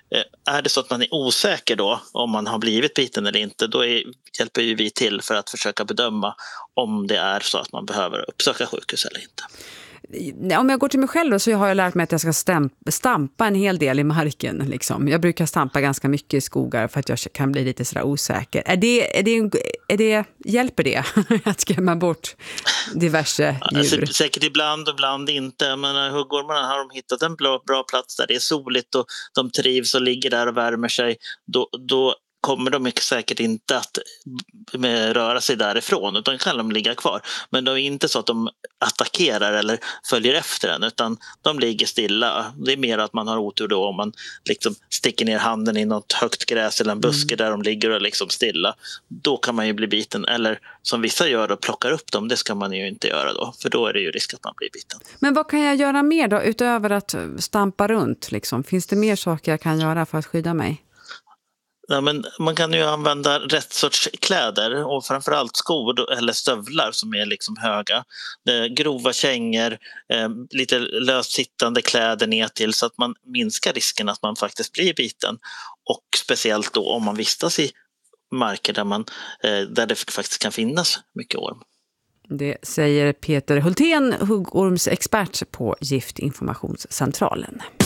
Är det så att man är osäker då om man har blivit biten eller inte, då hjälper ju vi till för att försöka bedöma om det är så att man behöver uppsöka sjukhus eller inte. Om jag går till mig själv då, så har jag lärt mig att jag ska stampa en hel del i marken. Liksom. Jag brukar stampa ganska mycket i skogar för att jag kan bli lite sådär osäker. Hjälper det att skrämma bort diverse djur? Säkert ibland och ibland inte. Men huggormarna har de hittat en bra plats där det är soligt och de trivs och ligger där och värmer sig. Då kommer de säkert inte att röra sig därifrån, utan kan de ligga kvar. Men det är inte så att de attackerar eller följer efter den, utan de ligger stilla. Det är mer att man har otur då om man liksom sticker ner handen i något högt gräs eller en buske där de ligger och liksom stilla. Då kan man ju bli biten. Eller som vissa gör och plockar upp dem, det ska man ju inte göra då, för då är det ju risk att man blir biten. Men vad kan jag göra mer då, utöver att stampa runt? Liksom? Finns det mer saker jag kan göra för att skydda mig? Ja, men man kan ju använda rätt sorts kläder och framförallt skor eller stövlar som är liksom höga. Grova kängor, lite löst sittande kläder ner till så att man minskar risken att man faktiskt blir biten. Och speciellt då om man vistas i marker där det faktiskt kan finnas mycket orm. Det säger Peter Hultén, huggormsexpert på Giftinformationscentralen.